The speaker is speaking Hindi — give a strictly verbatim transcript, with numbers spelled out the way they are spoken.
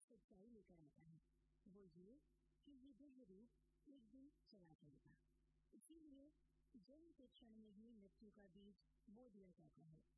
सच्चाई लेकर आता है, वो ये कि ये दिव्य रूप एक दिन चला जाएगा। इसीलिए जन्म के क्षण में ही मृत्यु का बीज बो दिया जाता है।